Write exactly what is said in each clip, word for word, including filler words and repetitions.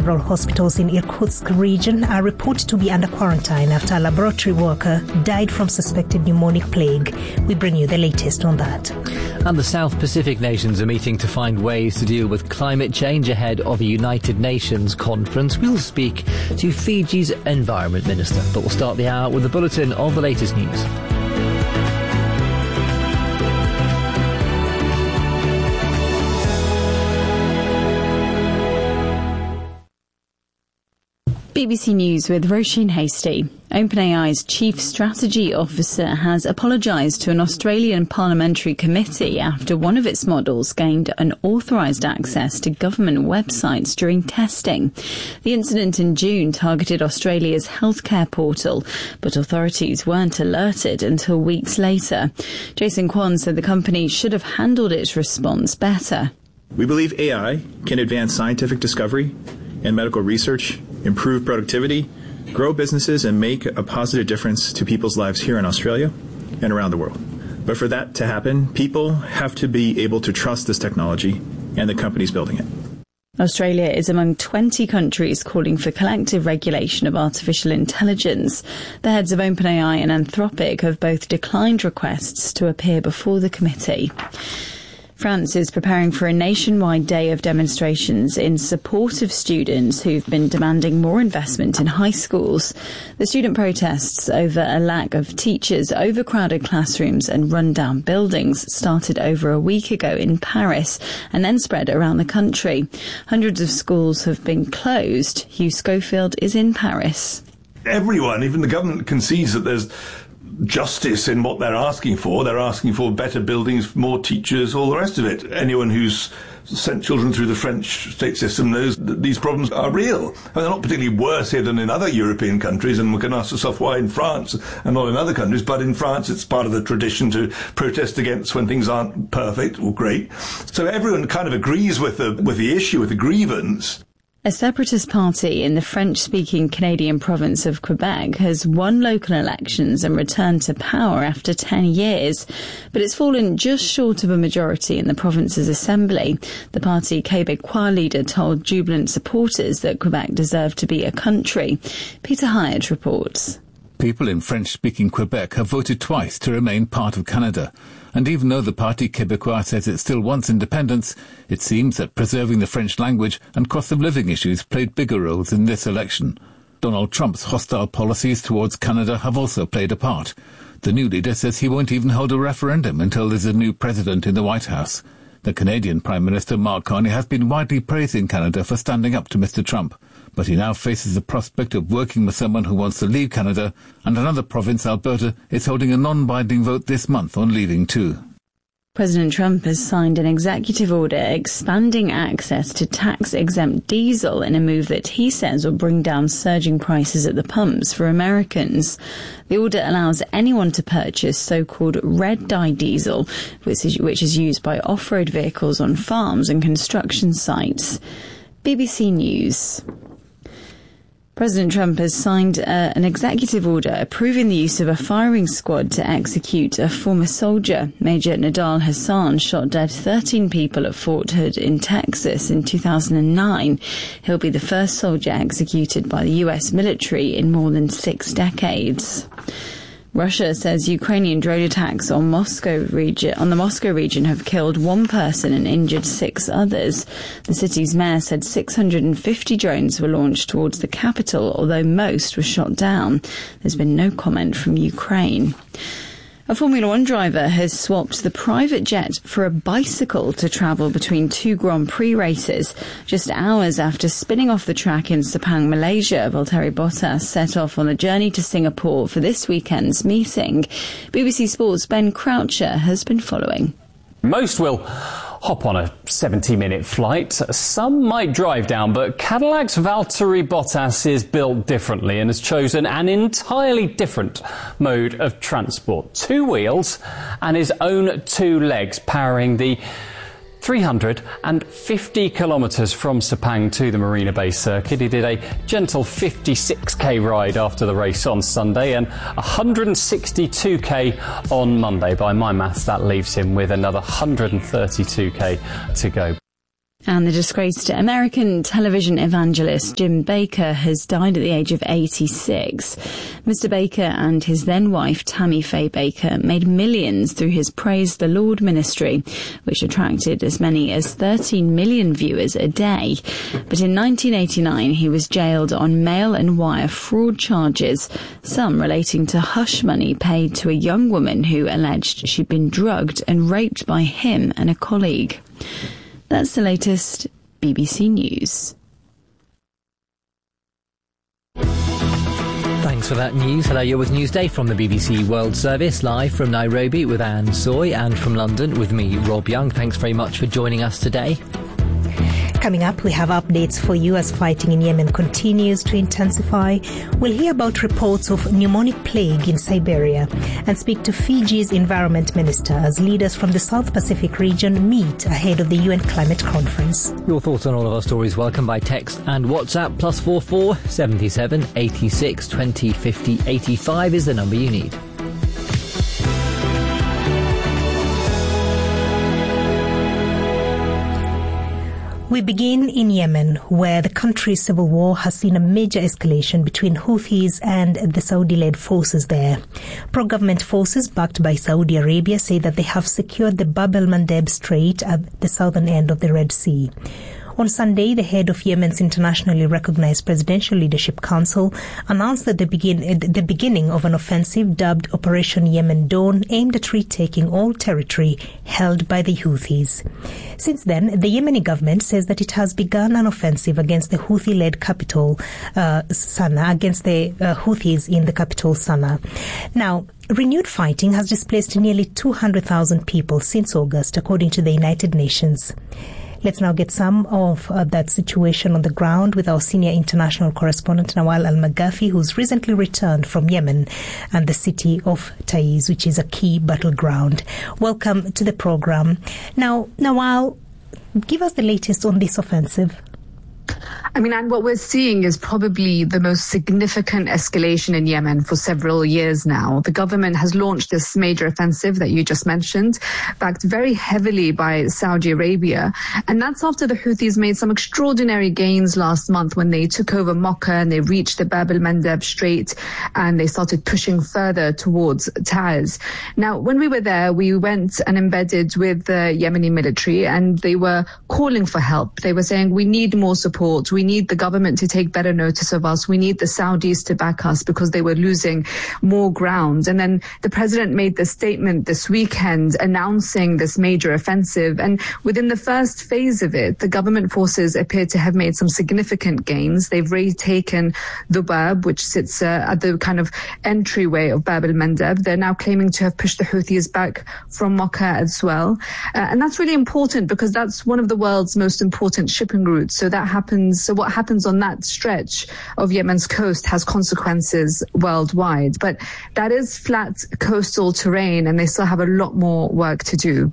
several hospitals in Irkutsk region are reported to be under quarantine after a laboratory worker died from suspected pneumonic plague. We bring you the latest on that. And the South Pacific nations are meeting to find ways to deal with climate change ahead of a United Nations conference. We'll speak to Fiji's Environment Minister, but we'll start the hour with a bulletin of the latest news. B B C News with Roisin Hasty. OpenAI's chief strategy officer has apologised to an Australian parliamentary committee after one of its models gained unauthorised access to government websites during testing. The incident in June targeted Australia's healthcare portal, but authorities weren't alerted until weeks later. Jason Kwan said the company should have handled its response better. We believe A I can advance scientific discovery and medical research, improve productivity, grow businesses, and make a positive difference to people's lives here in Australia and around the world. But for that to happen, people have to be able to trust this technology and the companies building it. Australia is among twenty countries calling for collective regulation of artificial intelligence. The heads of OpenAI and Anthropic have both declined requests to appear before the committee. France is preparing for a nationwide day of demonstrations in support of students who've been demanding more investment in high schools. The student protests over a lack of teachers, overcrowded classrooms and run-down buildings started over a week ago in Paris and then spread around the country. Hundreds of schools have been closed. Hugh Schofield is in Paris. Everyone, even the government, concedes that there's justice in what they're asking for. They're asking for better buildings, more teachers, all the rest of it. Anyone who's sent children through the French state system knows that these problems are real. And they're not particularly worse here than in other European countries, and we can ask ourselves why in France and not in other countries. But in France, it's part of the tradition to protest against when things aren't perfect or great. So everyone kind of agrees with the, with the issue, with the grievance. A separatist party in the French-speaking Canadian province of Quebec has won local elections and returned to power after ten years, but it's fallen just short of a majority in the province's assembly. The party Québécois leader told jubilant supporters that Quebec deserved to be a country. Peter Hyatt reports. People in French-speaking Quebec have voted twice to remain part of Canada. And even though the Parti Québécois says it still wants independence, it seems that preserving the French language and cost of living issues played bigger roles in this election. Donald Trump's hostile policies towards Canada have also played a part. The new leader says he won't even hold a referendum until there's a new president in the White House. The Canadian Prime Minister Mark Carney has been widely praising Canada for standing up to Mister Trump, but he now faces the prospect of working with someone who wants to leave Canada, and another province, Alberta, is holding a non-binding vote this month on leaving too. President Trump has signed an executive order expanding access to tax-exempt diesel in a move that he says will bring down surging prices at the pumps for Americans. The order allows anyone to purchase so-called red-dye diesel, which is, which is used by off-road vehicles on farms and construction sites. B B C News. President Trump has signed uh, an executive order approving the use of a firing squad to execute a former soldier. Major Nidal Hassan shot dead thirteen people at Fort Hood in Texas in two thousand nine. He'll be the first soldier executed by the U S military in more than six decades. Russia says Ukrainian drone attacks on Moscow region, on the Moscow region have killed one person and injured six others. The city's mayor said six hundred fifty drones were launched towards the capital, although most were shot down. There's been no comment from Ukraine. A Formula One driver has swapped the private jet for a bicycle to travel between two Grand Prix races. Just hours after spinning off the track in Sepang, Malaysia, Valtteri Bottas set off on a journey to Singapore for this weekend's meeting. B B C Sports' Ben Croucher has been following. Most will hop on a seventy-minute flight. Some might drive down, but Cadillac's Valtteri Bottas is built differently and has chosen an entirely different mode of transport. Two wheels and his own two legs, powering the three hundred fifty kilometres from Sepang to the Marina Bay circuit. He did a gentle fifty-six k ride after the race on Sunday and one hundred sixty-two k on Monday. By my maths, that leaves him with another one hundred thirty-two k to go. And the disgraced American television evangelist Jim Bakker has died at the age of eighty-six. Mister Bakker and his then-wife Tammy Faye Bakker made millions through his Praise the Lord ministry, which attracted as many as thirteen million viewers a day. But in nineteen eighty-nine, he was jailed on mail and wire fraud charges, some relating to hush money paid to a young woman who alleged she'd been drugged and raped by him and a colleague. That's the latest B B C News. Thanks for that news. Hello, you're with Newsday from the B B C World Service, live from Nairobi with Anne Soy, and from London with me, Rob Young. Thanks very much for joining us today. Coming up, we have updates for you as fighting in Yemen continues to intensify. We'll hear about reports of pneumonic plague in Siberia and speak to Fiji's environment minister as leaders from the South Pacific region meet ahead of the U N climate conference. Your thoughts on all of our stories welcome by text and WhatsApp. Plus four four seventy seven eighty six twenty fifty eighty five is the number you need. We begin in Yemen, where the country's civil war has seen a major escalation between Houthis and the Saudi-led forces there. Pro-government forces backed by Saudi Arabia say that they have secured the Bab el-Mandeb Strait at the southern end of the Red Sea. On Sunday, the head of Yemen's internationally recognized Presidential Leadership Council announced that the, begin, the beginning of an offensive dubbed Operation Yemen Dawn aimed at retaking all territory held by the Houthis. Since then, the Yemeni government says that it has begun an offensive against the Houthi-led capital, uh, Sana'a, against the uh, Houthis in the capital, Sana'a. Now, renewed fighting has displaced nearly two hundred thousand people since August, according to the United Nations. Let's now get some of uh, that situation on the ground with our senior international correspondent Nawal Al-Magafi, who's recently returned from Yemen and the city of Taiz, which is a key battleground. Welcome to the program. Now, Nawal, give us the latest on this offensive. I mean, and what we're seeing is probably the most significant escalation in Yemen for several years now. The government has launched this major offensive that you just mentioned, backed very heavily by Saudi Arabia. And that's after the Houthis made some extraordinary gains last month when they took over Mocha and they reached the Bab el-Mandeb Strait and they started pushing further towards Taiz. Now, when we were there, we went and embedded with the Yemeni military and they were calling for help. They were saying, we need more support. We need the government to take better notice of us. We need the Saudis to back us because they were losing more ground. And then the president made this statement this weekend announcing this major offensive. And within the first phase of it, the government forces appear to have made some significant gains. They've retaken the Bab, which sits uh, at the kind of entryway of Bab el-Mandeb. They're now claiming to have pushed the Houthis back from Mocha as well. Uh, and that's really important because that's one of the world's most important shipping routes. So that happens So what happens on that stretch of Yemen's coast has consequences worldwide. But that is flat coastal terrain and they still have a lot more work to do.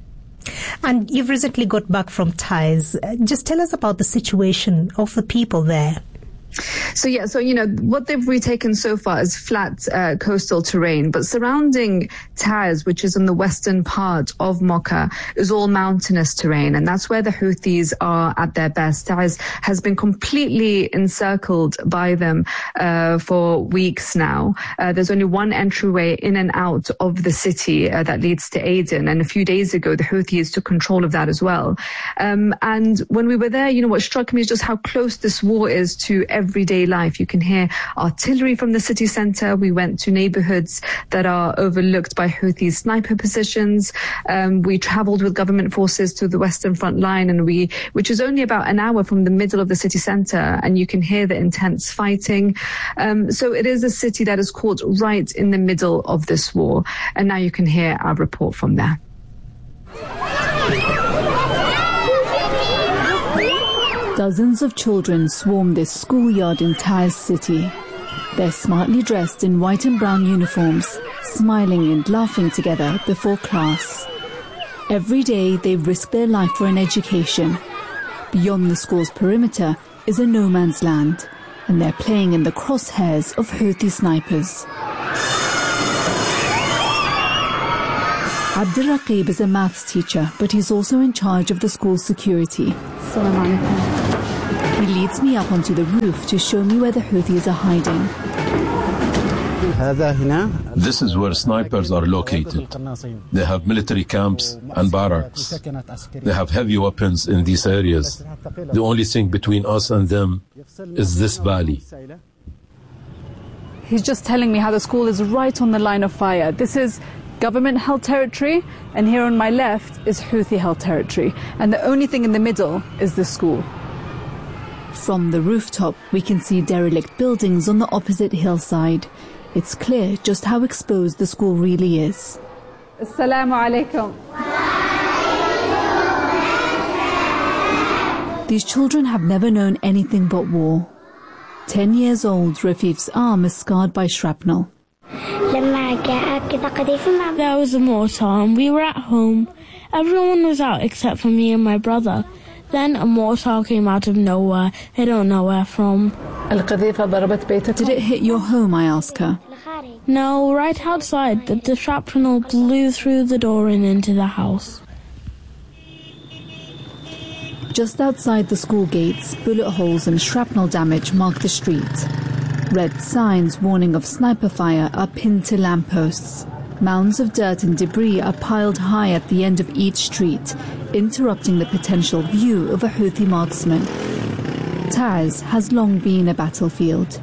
And you've recently got back from Taiz. Just tell us about the situation of the people there. So, yeah, so, you know, what they've retaken so far is flat uh, coastal terrain, but surrounding Taiz, which is in the western part of Mocha, is all mountainous terrain, and that's where the Houthis are at their best. Taiz has been completely encircled by them uh, for weeks now. Uh, there's only one entryway in and out of the city uh, that leads to Aden, and a few days ago, the Houthis took control of that as well. Um, and when we were there, you know, what struck me is just how close this war is to everyday life. You can hear artillery from the city centre. We went to neighbourhoods that are overlooked by Houthi sniper positions. Um, we travelled with government forces to the Western Front Line, and we, which is only about an hour from the middle of the city centre, and you can hear the intense fighting. Um, so it is a city that is caught right in the middle of this war, and now you can hear our report from there. Dozens of children swarm this schoolyard in Taiz city. They're smartly dressed in white and brown uniforms, smiling and laughing together before class. Every day they risk their life for an education. Beyond the school's perimeter is a no man's land, and they're playing in the crosshairs of Houthi snipers. Abdul Raqib is a maths teacher, but he's also in charge of the school's security. He leads me up onto the roof to show me where the Houthis are hiding. This is where snipers are located. They have military camps and barracks. They have heavy weapons in these areas. The only thing between us and them is this valley. He's just telling me how the school is right on the line of fire. This is government-held territory, and here on my left is Houthi-held territory. And the only thing in the middle is the school. From the rooftop, we can see derelict buildings on the opposite hillside. It's clear just how exposed the school really is. Assalamu alaikum. These children have never known anything but war. Ten years old, Rafif's arm is scarred by shrapnel. There was a mortar and we were at home. Everyone was out except for me and my brother. Then a mortar came out of nowhere. I don't know where from. Did it hit your home, I ask her. No, right outside. The, the shrapnel blew through the door and into the house. Just outside the school gates, bullet holes and shrapnel damage mark the street. Red signs warning of sniper fire are pinned to lampposts. Mounds of dirt and debris are piled high at the end of each street, interrupting the potential view of a Houthi marksman. Taiz has long been a battlefield.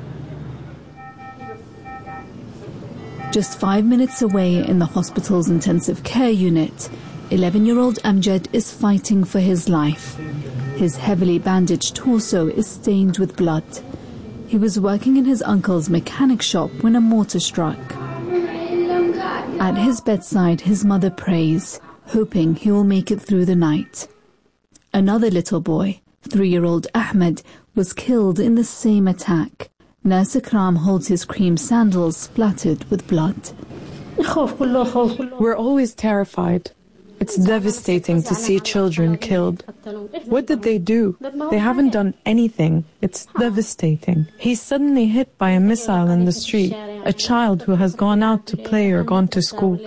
Just five minutes away in the hospital's intensive care unit, eleven-year-old Amjad is fighting for his life. His heavily bandaged torso is stained with blood. He was working in his uncle's mechanic shop when a mortar struck. At his bedside, his mother prays, hoping he will make it through the night. Another little boy, three-year-old Ahmed, was killed in the same attack. Nurse Akram holds his cream sandals splattered with blood. We're always terrified. It's devastating to see children killed. What did they do? They haven't done anything. It's devastating. He's suddenly hit by a missile in the street, a child who has gone out to play or gone to school.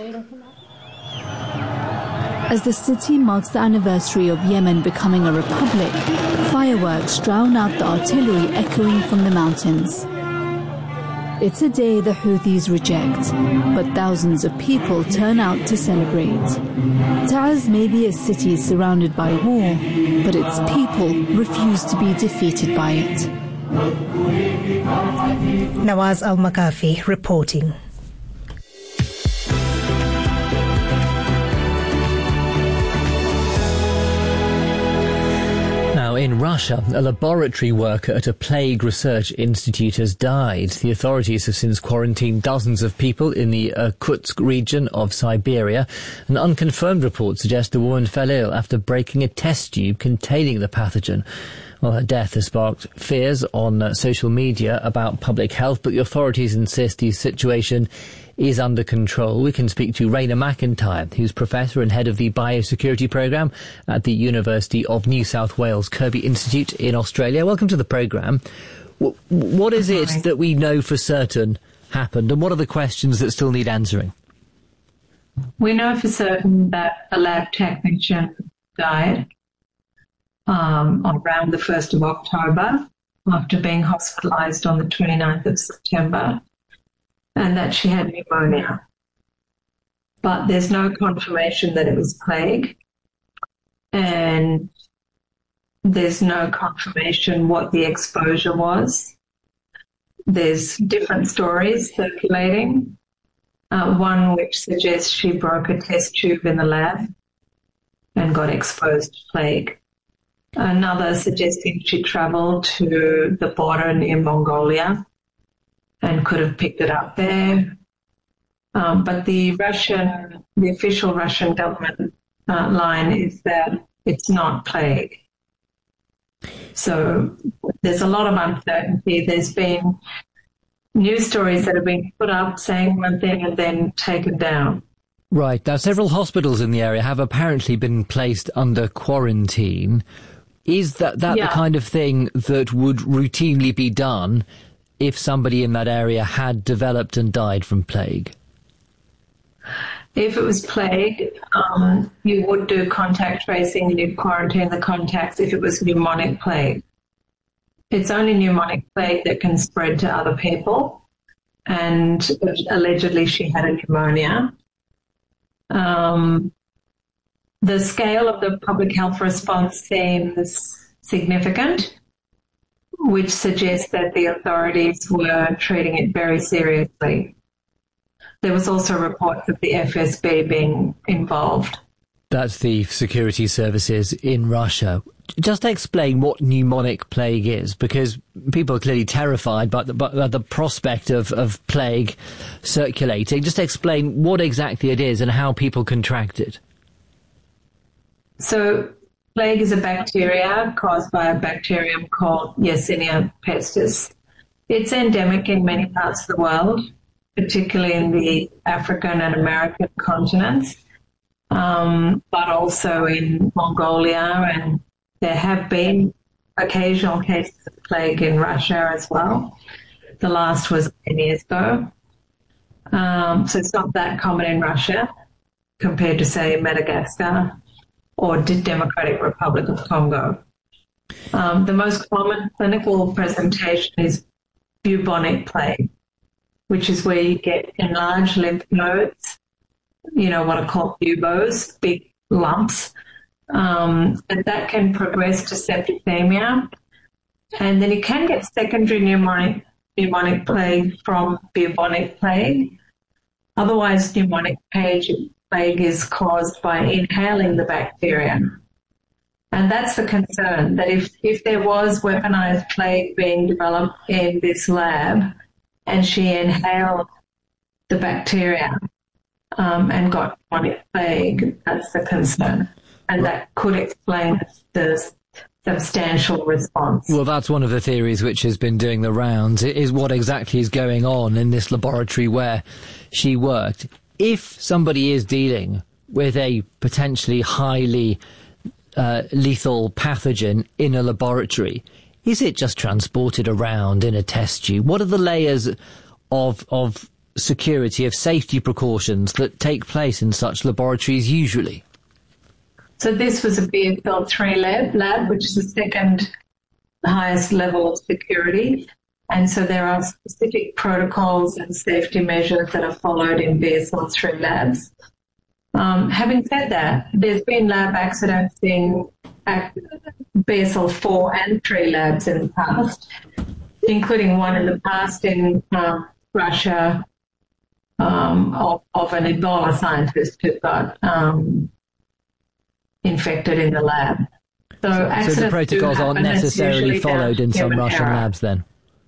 As the city marks the anniversary of Yemen becoming a republic, fireworks drown out the artillery echoing from the mountains. It's a day the Houthis reject, but thousands of people turn out to celebrate. Taiz may be a city surrounded by war, but its people refuse to be defeated by it. Nawaz Al-Makafi reporting. In Russia, a laboratory worker at a plague research institute has died. The authorities have since quarantined dozens of people in the Irkutsk region of Siberia. An unconfirmed report suggests the woman fell ill after breaking a test tube containing the pathogen. Well, her death has sparked fears on uh, social media about public health, but the authorities insist the situation is under control. We can speak to Raina McIntyre, who's Professor and Head of the Biosecurity Programme at the University of New South Wales Kirby Institute in Australia. Welcome to the programme. W- what is it Hi. that we know for certain happened, and what are the questions that still need answering? We know for certain that a lab technician died um, around the first of October after being hospitalised on the twenty-ninth of September. And that she had pneumonia. But there's no confirmation that it was plague, and there's no confirmation what the exposure was. There's different stories circulating, uh, one which suggests she broke a test tube in the lab and got exposed to plague. Another suggesting she travelled to the border near Mongolia and could have picked it up there. Um, but the Russian, the official Russian government uh, line is that it's not plague. So there's a lot of uncertainty. There's been news stories that have been put up saying one thing and then taken down. Right. Now, several hospitals in the area have apparently been placed under quarantine. Is that, that yeah. the kind of thing that would routinely be done if somebody in that area had developed and died from plague? If it was plague, um, you would do contact tracing and you'd quarantine the contacts if it was pneumonic plague. It's only pneumonic plague that can spread to other people, and allegedly she had a pneumonia. Um, the scale of the public health response seems significant, which suggests that the authorities were treating it very seriously. There was also reports of the F S B being involved. That's the security services in Russia. Just explain what pneumonic plague is, because people are clearly terrified by the, by the prospect of, of plague circulating. Just explain what exactly it is and how people contract it. So plague is a bacteria caused by a bacterium called Yersinia pestis. It's endemic in many parts of the world, particularly in the African and American continents, um, but also in Mongolia, and there have been occasional cases of plague in Russia as well. The last was ten years ago. Um, so it's not that common in Russia compared to, say, Madagascar or the Democratic Republic of Congo. Um, the most common clinical presentation is bubonic plague, which is where you get enlarged lymph nodes, you know, what are called buboes, big lumps, um, and that can progress to septicemia. And then you can get secondary pneumonic, pneumonic plague from bubonic plague. Otherwise, pneumonic plague is caused by inhaling the bacteria. And that's the concern, that if, if there was weaponized plague being developed in this lab, and she inhaled the bacteria um, and got pneumonic plague, that's the concern. And that could explain the substantial response. Well, that's one of the theories which has been doing the rounds, is what exactly is going on in this laboratory where she worked. If somebody is dealing with a potentially highly uh, lethal pathogen in a laboratory, is it just transported around in a test tube? What are the layers of of security, of safety precautions that take place in such laboratories usually? So this was a B S L three lab, lab, which is the second highest level of security. And so there are specific protocols and safety measures that are followed in B S L three labs. Um, having said that, there's been lab accidents in B S L four and three labs in the past, including one in the past in uh, Russia um, of, of an Ebola scientist who got um, infected in the lab. So, so, so the protocols aren't necessarily followed in some Russian error. labs then?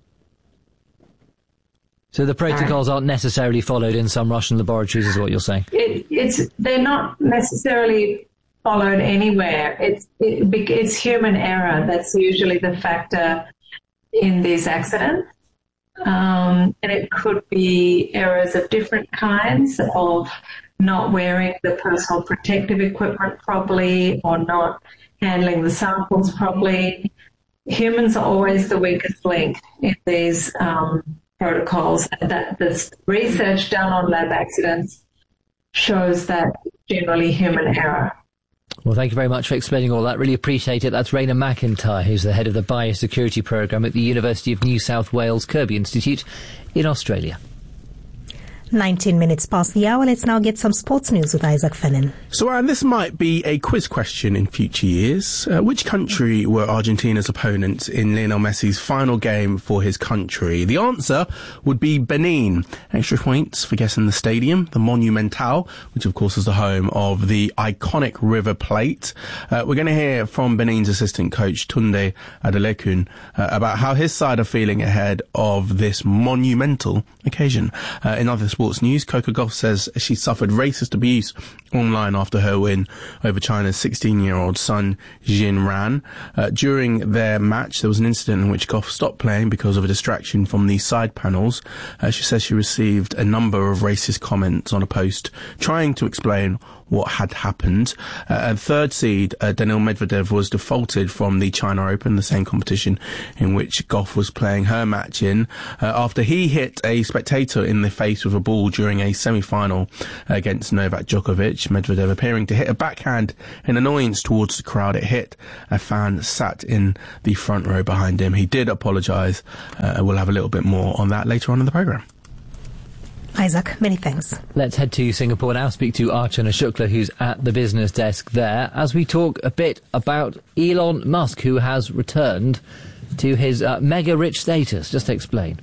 So the protocols Sorry. aren't necessarily followed in some Russian laboratories is what you're saying? It, it's They're not necessarily followed anywhere. It's it, it's human error that's usually the factor in these accidents. Um, and it could be errors of different kinds, of not wearing the personal protective equipment properly or not handling the samples properly. Humans are always the weakest link in these um, protocols. And that this research done on lab accidents shows that generally human error. Well, thank you very much for explaining all that. Really appreciate it. That's Raina McIntyre, who's the head of the Biosecurity Programme at the University of New South Wales Kirby Institute in Australia. nineteen minutes past the hour. Let's now get some sports news with Isaac Fennin. So, Aaron, this might be a quiz question in future years. Uh, which country were Argentina's opponents in Lionel Messi's final game for his country? The answer would be Benin. Extra points for guessing the stadium, the Monumental, which of course is the home of the iconic River Plate. Uh, we're going to hear from Benin's assistant coach Tunde Adelekun uh, about how his side are feeling ahead of this monumental occasion. Uh, in other sports news, Coco Gauff says she suffered racist abuse online after her win over China's sixteen-year-old Sun Jinran. Uh, during their match, there was an incident in which Gauff stopped playing because of a distraction from the side panels. Uh, she says she received a number of racist comments on a post trying to explain what had happened. Uh, third seed, uh, Daniil Medvedev, was defaulted from the China Open, the same competition in which Gauff was playing her match in, uh, after he hit a spectator in the face with a ball during a semi-final against Novak Djokovic. Medvedev appearing to hit a backhand in annoyance towards the crowd. It hit a fan sat in the front row behind him. He did apologise. Uh, we'll have a little bit more on that later on in the programme. Isaac, many thanks. Let's head to Singapore now, speak to Archana Shukla, who's at the business desk there, as we talk a bit about Elon Musk, who has returned to his uh, mega-rich status. Just explain.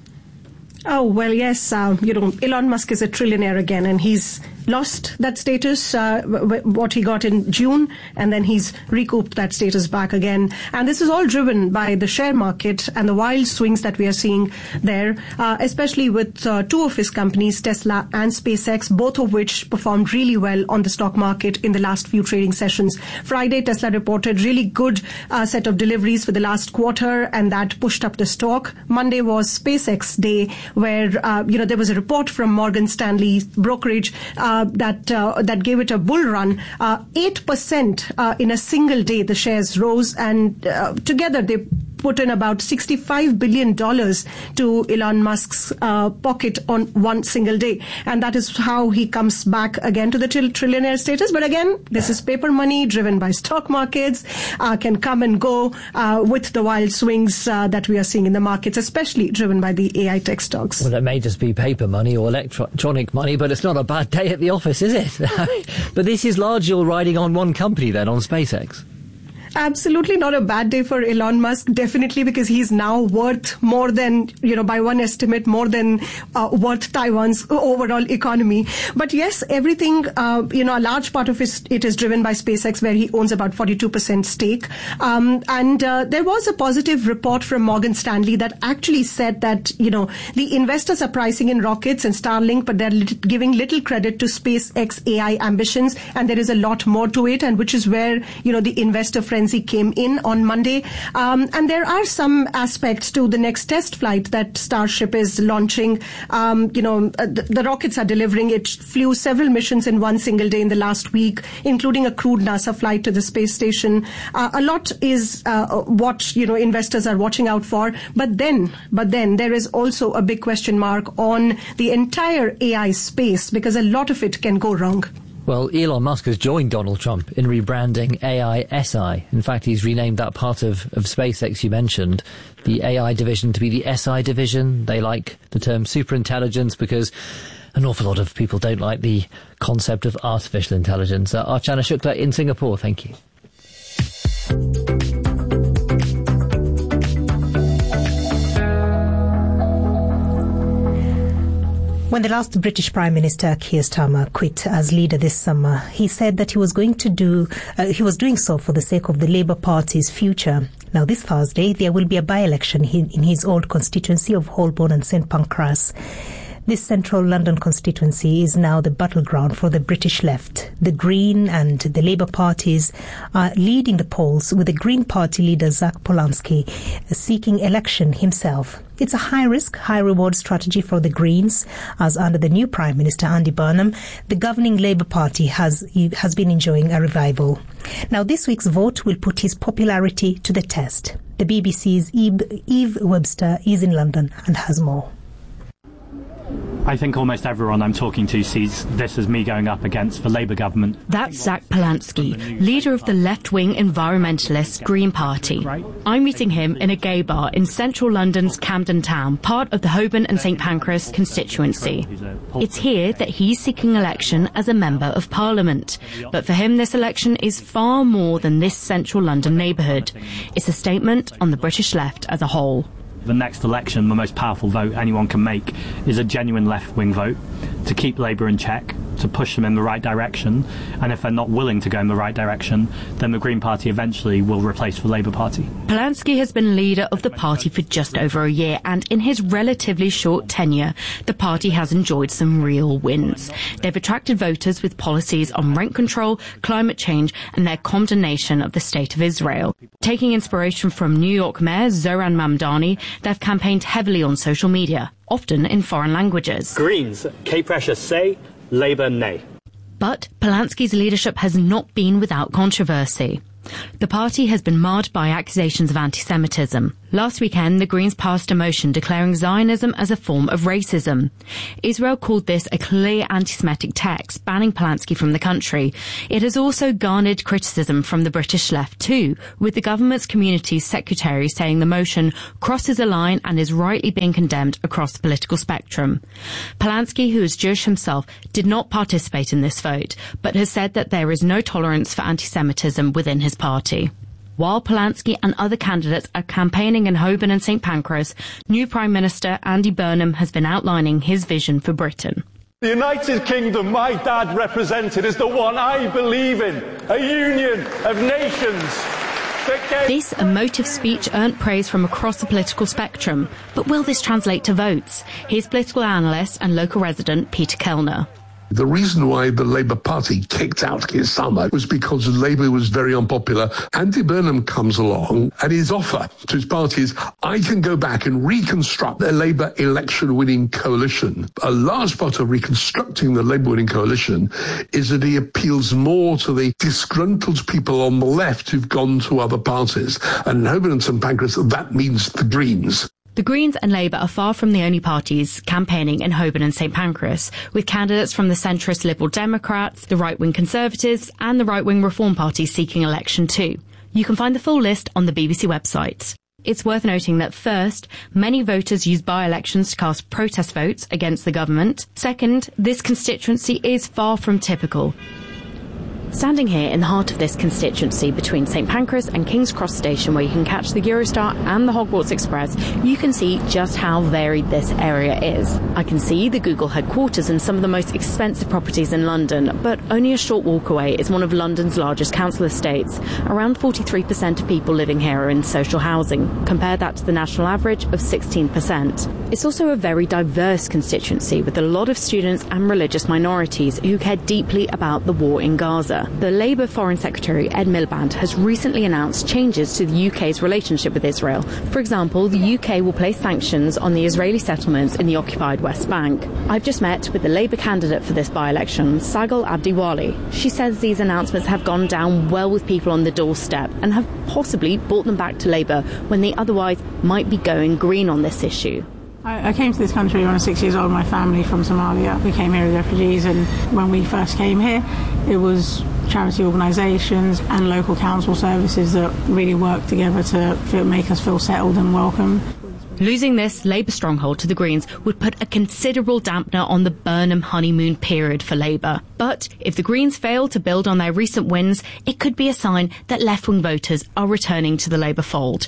Oh, well, yes, uh, you know, Elon Musk is a trillionaire again, and he's lost that status, uh, w- what he got in June, and then he's recouped that status back again. And this is all driven by the share market and the wild swings that we are seeing there, uh, especially with uh, two of his companies, Tesla and SpaceX, both of which performed really well on the stock market in the last few trading sessions. Friday, Tesla reported really good uh, set of deliveries for the last quarter, and that pushed up the stock. Monday was SpaceX day, where, uh, you know, there was a report from Morgan Stanley brokerage uh, that uh, that gave it a bull run. Uh, eight percent uh, in a single day, the shares rose, and uh, together they put in about sixty-five billion dollars to Elon Musk's uh, pocket on one single day. And that is how he comes back again to the trill- trillionaire status. But again, this is paper money driven by stock markets, uh, can come and go uh, with the wild swings uh, that we are seeing in the markets, especially driven by the A I tech stocks. Well, it may just be paper money or electronic money, but it's not a bad day at the office, is it? But this is largely all riding on one company then, on SpaceX. Absolutely not a bad day for Elon Musk, definitely, because he's now worth more than, you know, by one estimate, more than uh, worth Taiwan's overall economy. But yes, everything, uh, you know, a large part of it, it is driven by SpaceX, where he owns about forty-two percent stake. Um, and uh, there was a positive report from Morgan Stanley that actually said that, you know, the investors are pricing in rockets and Starlink, but they're lit- giving little credit to SpaceX A I ambitions, and there is a lot more to it, and which is where, you know, the investor frenzy came in on Monday. Um, and there are some aspects to the next test flight that Starship is launching. Um, you know, uh, the, the rockets are delivering. It flew several missions in one single day in the last week, including a crewed NASA flight to the space station. Uh, a lot is uh, what, you know, investors are watching out for. But then, but then there is also a big question mark on the entire A I space, because a lot of it can go wrong. Well, Elon Musk has joined Donald Trump in rebranding A I S I. In fact, he's renamed that part of, of SpaceX you mentioned, the A I division, to be the S I division. They like the term superintelligence because an awful lot of people don't like the concept of artificial intelligence. Uh, Archana Shukla in Singapore, thank you. When the last British Prime Minister, Keir Starmer, quit as leader this summer, he said that he was going to do, uh, he was doing so for the sake of the Labour Party's future. Now, this Thursday, there will be a by-election in his old constituency of Holborn and Saint Pancras. This central London constituency is now the battleground for the British left. The Green and the Labour parties are leading the polls, with the Green Party leader Zach Polanski seeking election himself. It's a high-risk, high-reward strategy for the Greens, as under the new Prime Minister Andy Burnham, the governing Labour Party has has been enjoying a revival. Now, this week's vote will put his popularity to the test. The B B C's Eve, Eve Webster is in London and has more. I think almost everyone I'm talking to sees this as me going up against the Labour government. That's Zach Polanski, leader of the left-wing environmentalist Green Party. I'm meeting him in a gay bar in central London's Camden Town, part of the Holborn and Saint Pancras constituency. It's here that he's seeking election as a Member of Parliament. But for him, this election is far more than this central London neighbourhood. It's a statement on the British left as a whole. The next election, the most powerful vote anyone can make, is a genuine left-wing vote to keep Labour in check, to push them in the right direction, and if they're not willing to go in the right direction, then the Green Party eventually will replace the Labour Party. Polanski has been leader of the party for just over a year, and in his relatively short tenure, the party has enjoyed some real wins. They've attracted voters with policies on rent control, climate change, and their condemnation of the State of Israel. Taking inspiration from New York Mayor Zoran Mamdani, they've campaigned heavily on social media, often in foreign languages. Greens, K Precious say, Labour nay. But Polanski's leadership has not been without controversy. The party has been marred by accusations of anti-Semitism. Last weekend, the Greens passed a motion declaring Zionism as a form of racism. Israel called this a clear anti-Semitic text, banning Polanski from the country. It has also garnered criticism from the British left too, with the government's communities secretary saying the motion crosses a line and is rightly being condemned across the political spectrum. Polanski, who is Jewish himself, did not participate in this vote, but has said that there is no tolerance for anti-Semitism within his party. While Polanski and other candidates are campaigning in Holborn and Saint Pancras, new Prime Minister Andy Burnham has been outlining his vision for Britain. The United Kingdom my dad represented is the one I believe in, a union of nations. That gave... This emotive speech earned praise from across the political spectrum, but will this translate to votes? Here's political analyst and local resident Peter Kellner. The reason why the Labour Party kicked out Keir Starmer was because Labour was very unpopular. Andy Burnham comes along and his offer to his party is, I can go back and reconstruct a Labour election-winning coalition. A large part of reconstructing the Labour-winning coalition is that he appeals more to the disgruntled people on the left who've gone to other parties. And in Holborn and Saint Pancras, that means the Greens. The Greens and Labour are far from the only parties campaigning in Holborn and Saint Pancras, with candidates from the centrist Liberal Democrats, the right-wing Conservatives and the right-wing Reform Party seeking election too. You can find the full list on the B B C website. It's worth noting that first, many voters use by-elections to cast protest votes against the government. Second, this constituency is far from typical. Standing here in the heart of this constituency between Saint Pancras and King's Cross Station, where you can catch the Eurostar and the Hogwarts Express, you can see just how varied this area is. I can see the Google headquarters and some of the most expensive properties in London, but only a short walk away is one of London's largest council estates. Around forty-three percent of people living here are in social housing. Compare that to the national average of sixteen percent. It's also a very diverse constituency with a lot of students and religious minorities who care deeply about the war in Gaza. The Labour Foreign Secretary Ed Miliband has recently announced changes to the U K's relationship with Israel. For example, the U K will place sanctions on the Israeli settlements in the occupied West Bank. I've just met with the Labour candidate for this by-election, Sagal Abdiwali. She says these announcements have gone down well with people on the doorstep and have possibly brought them back to Labour when they otherwise might be going green on this issue. I came to this country when I was six years old. My family from Somalia. We came here as refugees, and when we first came here, it was charity organisations and local council services that really worked together to feel, make us feel settled and welcome. Losing this Labour stronghold to the Greens would put a considerable dampener on the Burnham honeymoon period for Labour. But if the Greens fail to build on their recent wins, it could be a sign that left-wing voters are returning to the Labour fold.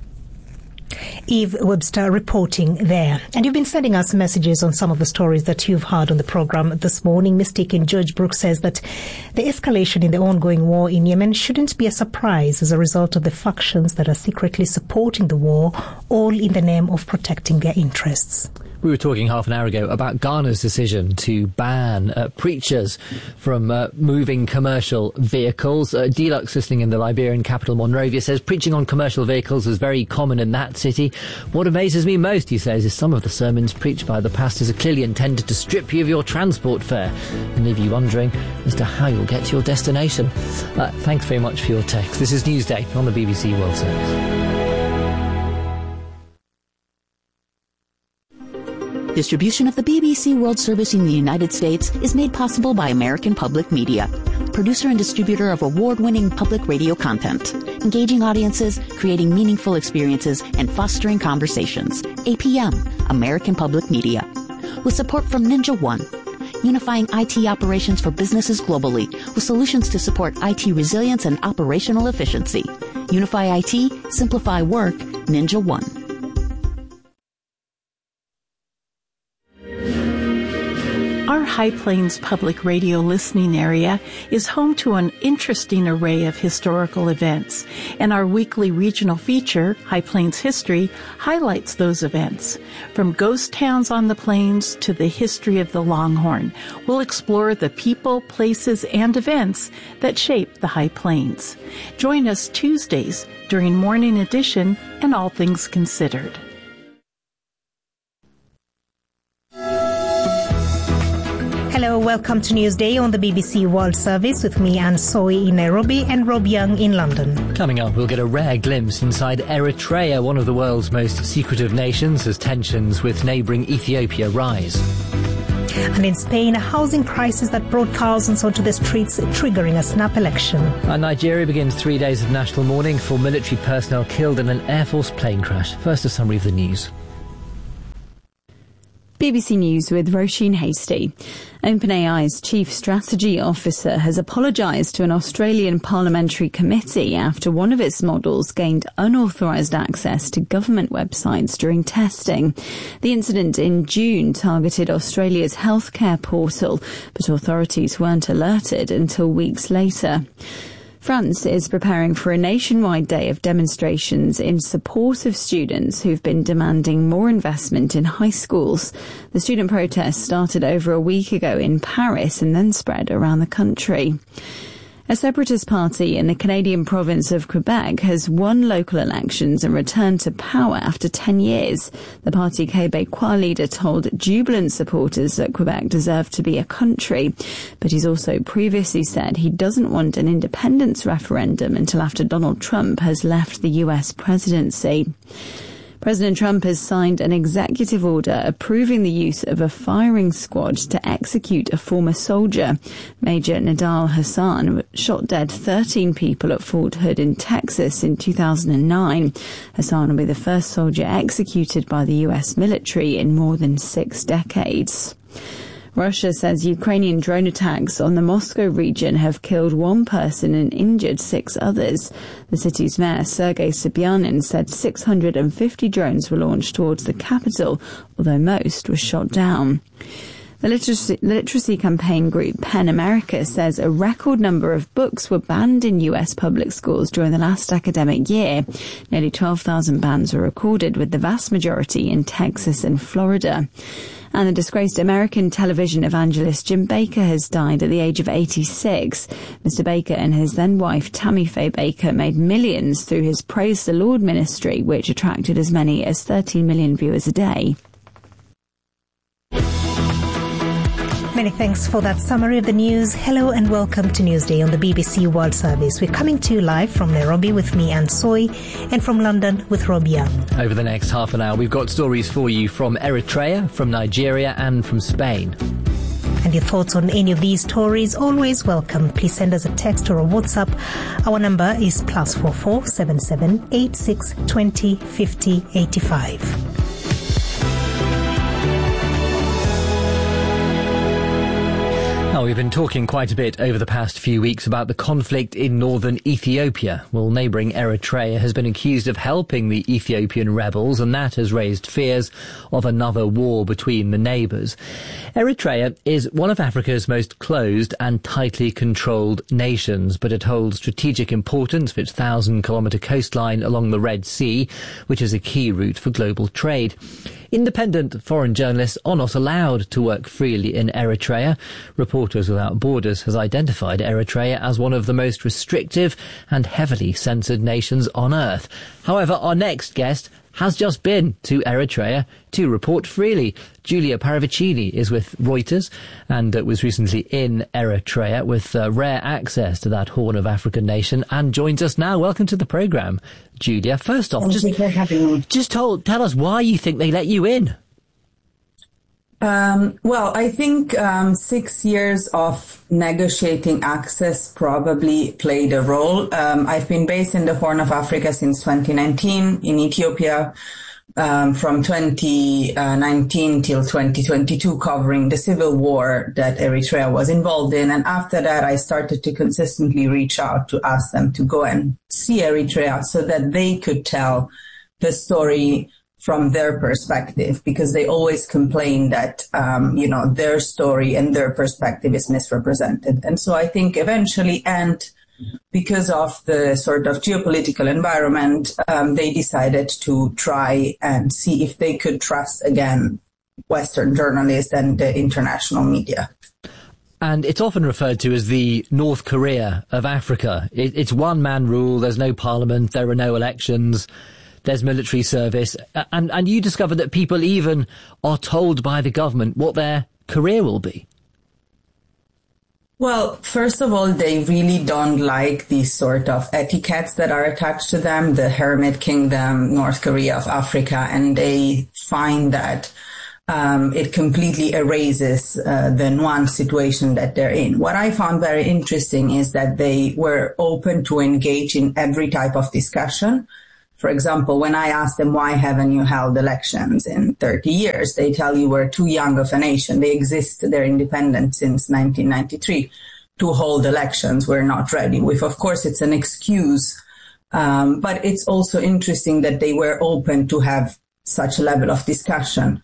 Eve Webster reporting there. And you've been sending us messages on some of the stories that you've heard on the programme this morning. Mistaken George Brooks says that the escalation in the ongoing war in Yemen shouldn't be a surprise as a result of the factions that are secretly supporting the war, all in the name of protecting their interests. We were talking half an hour ago about Ghana's decision to ban uh, preachers from uh, moving commercial vehicles. Uh, Deluxe, listening in the Liberian capital Monrovia, says preaching on commercial vehicles is very common in that city. What amazes me most, he says, is some of the sermons preached by the pastors are clearly intended to strip you of your transport fare and leave you wondering as to how you'll get to your destination. Uh, thanks very much for your text. This is Newsday on the B B C World Service. Distribution of the B B C World Service in the United States is made possible by American Public Media, producer and distributor of award-winning public radio content, engaging audiences, creating meaningful experiences, and fostering conversations. A P M, American Public Media. With support from Ninja One, unifying I T operations for businesses globally with solutions to support I T resilience and operational efficiency. Unify I T, simplify work, Ninja One. Our High Plains Public Radio listening area is home to an interesting array of historical events, and our weekly regional feature, High Plains History, highlights those events. From ghost towns on the plains to the history of the Longhorn, we'll explore the people, places, and events that shape the High Plains. Join us Tuesdays during Morning Edition and All Things Considered. Hello, welcome to Newsday on the B B C World Service with me, Anne Soy in Nairobi and Rob Young in London. Coming up, we'll get a rare glimpse inside Eritrea, one of the world's most secretive nations, as tensions with neighbouring Ethiopia rise. And in Spain, a housing crisis that brought thousands onto the streets, triggering a snap election. And Nigeria begins three days of national mourning for military personnel killed in an Air Force plane crash. First, a summary of the news. B B C News with Roisin Hasty. OpenAI's chief strategy officer has apologised to an Australian parliamentary committee after one of its models gained unauthorised access to government websites during testing. The incident in June targeted Australia's healthcare portal, but authorities weren't alerted until weeks later. France is preparing for a nationwide day of demonstrations in support of students who've been demanding more investment in high schools. The student protests started over a week ago in Paris and then spread around the country. A separatist party in the Canadian province of Quebec has won local elections and returned to power after ten years. The parti Québécois leader told jubilant supporters that Quebec deserved to be a country, but he's also previously said he doesn't want an independence referendum until after Donald Trump has left the U S presidency. President Trump has signed an executive order approving the use of a firing squad to execute a former soldier. Major Nidal Hassan shot dead thirteen people at Fort Hood in Texas in two thousand nine. Hassan will be the first soldier executed by the U S military in more than six decades. Russia says Ukrainian drone attacks on the Moscow region have killed one person and injured six others. The city's mayor, Sergei Sobyanin, said six hundred fifty drones were launched towards the capital, although most were shot down. The literacy, literacy campaign group PEN America says a record number of books were banned in U S public schools during the last academic year. Nearly twelve thousand bans were recorded, with the vast majority in Texas and Florida. And the disgraced American television evangelist Jim Bakker has died at the age of eighty-six. Mister Bakker and his then-wife Tammy Faye Bakker made millions through his Praise the Lord ministry, which attracted as many as thirteen million viewers a day. Many thanks for that summary of the news. Hello and welcome to Newsday on the B B C World Service. We're coming to you live from Nairobi with me, Anne Soy, and from London with Rob Young. Over the next half an hour, we've got stories for you from Eritrea, from Nigeria and from Spain. And your thoughts on any of these stories, always welcome. Please send us a text or a WhatsApp. Our number is plus four four seven seven eight six twenty fifty eighty five. Now, we've been talking quite a bit over the past few weeks about the conflict in northern Ethiopia. Well, neighbouring Eritrea has been accused of helping the Ethiopian rebels, and that has raised fears of another war between the neighbours. Eritrea is one of Africa's most closed and tightly controlled nations, but it holds strategic importance for its thousand-kilometre coastline along the Red Sea, which is a key route for global trade. Independent foreign journalists are not allowed to work freely in Eritrea. Reporters Without Borders has identified Eritrea as one of the most restrictive and heavily censored nations on earth. However, our next guest has just been to Eritrea to report freely. Giulia Paravicini is with Reuters and uh, was recently in Eritrea with uh, rare access to that Horn of Africa nation and joins us now. Welcome to the programme, Giulia. First off, just, just told, tell us why you think they let you in. Um, well, I think um, six years of negotiating access probably played a role. Um, I've been based in the Horn of Africa since twenty nineteen in Ethiopia, um, from twenty nineteen till twenty twenty-two, covering the civil war that Eritrea was involved in. And after that, I started to consistently reach out to ask them to go and see Eritrea so that they could tell the story from their perspective, because they always complain that, um, you know, their story and their perspective is misrepresented. And so I think eventually, and because of the sort of geopolitical environment, um, they decided to try and see if they could trust again Western journalists and the international media. And it's often referred to as the North Korea of Africa. It, it's one-man rule, there's no parliament, there are no elections, there's military service, and, and you discover that people even are told by the government what their career will be. Well, first of all, they really don't like these sort of etiquettes that are attached to them, the Hermit Kingdom, North Korea of Africa, and they find that um, it completely erases uh, the nuanced situation that they're in. What I found very interesting is that they were open to engage in every type of discussion. For example, when I asked them, why haven't you held elections in thirty years? They tell you we're too young of a nation. They exist, they're independent since nineteen ninety-three to hold elections. We're not ready. With, of course, it's an excuse. Um, but it's also interesting that they were open to have such a level of discussion.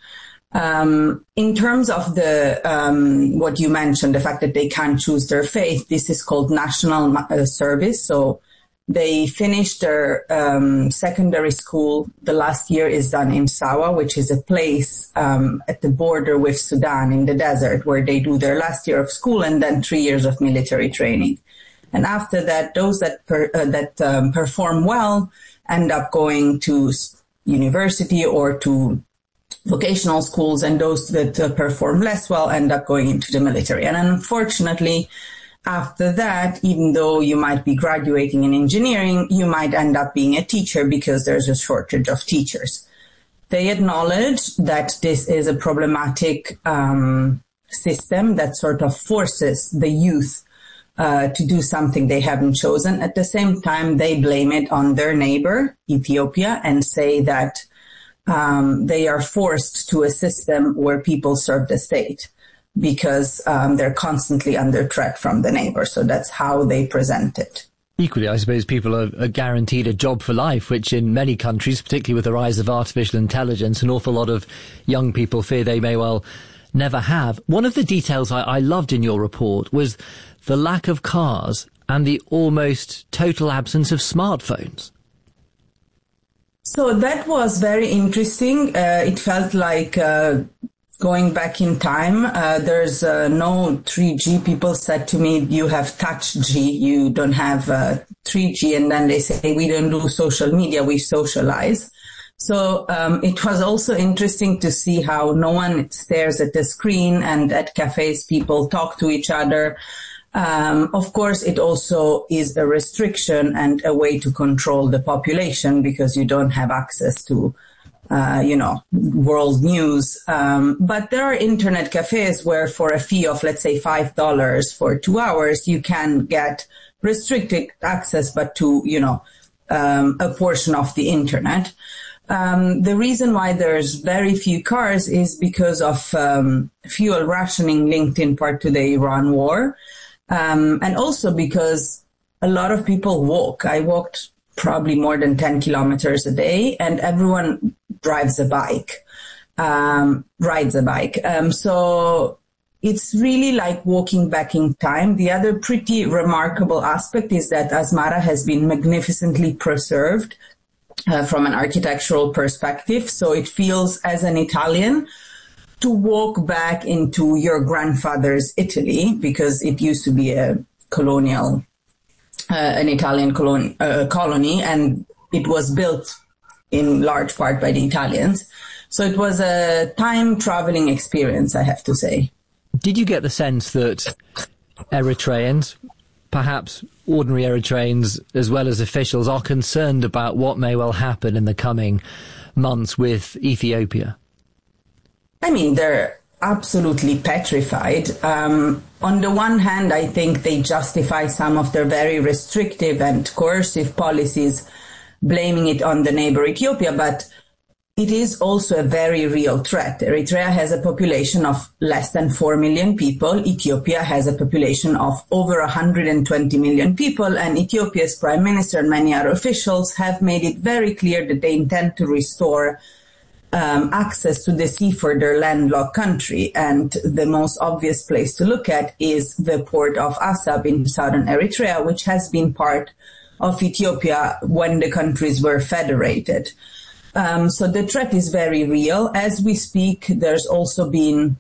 Um, in terms of the, um, what you mentioned, the fact that they can't choose their faith, this is called national uh, service. So they finished their um, secondary school. The last year is done in Sawa, which is a place um, at the border with Sudan in the desert, where they do their last year of school and then three years of military training. And after that, those that per, uh, that um, perform well end up going to university or to vocational schools, and those that uh, perform less well end up going into the military. And unfortunately, after that, even though you might be graduating in engineering, you might end up being a teacher because there's a shortage of teachers. They acknowledge that this is a problematic um, system that sort of forces the youth uh, to do something they haven't chosen. At the same time, they blame it on their neighbor, Ethiopia, and say that um, they are forced to a system where people serve the state, because um, they're constantly under threat from the neighbor. So that's how they present it. Equally, I suppose people are, are guaranteed a job for life, which in many countries, particularly with the rise of artificial intelligence, an awful lot of young people fear they may well never have. One of the details I, I loved in your report was the lack of cars and the almost total absence of smartphones. So that was very interesting. Uh, it felt like uh, going back in time. Uh, there's uh, no three G. People said to me, you have touch G, you don't have uh, three G. And then they say, we don't do social media, we socialize. So um, it was also interesting to see how no one stares at the screen, and at cafes people talk to each other. Um, of course, it also is a restriction and a way to control the population, because you don't have access to Uh, you know, world news. Um, but there are internet cafes where for a fee of, let's say, five dollars for two hours, you can get restricted access, but to, you know, um, a portion of the internet. Um, the reason why there's very few cars is because of um, fuel rationing linked in part to the Iran war. Um, and also because a lot of people walk. I walked probably more than ten kilometers a day, and everyone drives a bike, um, rides a bike. Um, so it's really like walking back in time. The other pretty remarkable aspect is that Asmara has been magnificently preserved uh, from an architectural perspective. So it feels, as an Italian, to walk back into your grandfather's Italy, because it used to be a colonial, uh, an Italian colon- uh, colony, and it was built in large part by the Italians. So it was a time-traveling experience, I have to say. Did you get the sense that Eritreans, perhaps ordinary Eritreans as well as officials, are concerned about what may well happen in the coming months with Ethiopia? I mean, they're absolutely petrified. Um, on the one hand, I think they justify some of their very restrictive and coercive policies, blaming it on the neighbor Ethiopia, but it is also a very real threat. Eritrea has a population of less than four million people. Ethiopia has a population of over one hundred twenty million people, and Ethiopia's prime minister and many other officials have made it very clear that they intend to restore um, access to the sea for their landlocked country. And the most obvious place to look at is the port of Assab in southern Eritrea, which has been part of Ethiopia when the countries were federated. Um, so the threat is very real. As we speak, there's also been